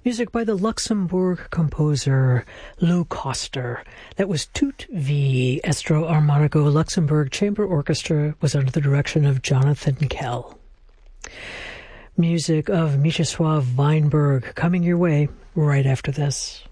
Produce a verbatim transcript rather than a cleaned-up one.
Music by the Luxembourg composer Lou Koster. That was Tout V. Estro Armonico Luxembourg Chamber Orchestra was under the direction of Jonathan Kell. Music of Mieczysław Weinberg coming your way right after this.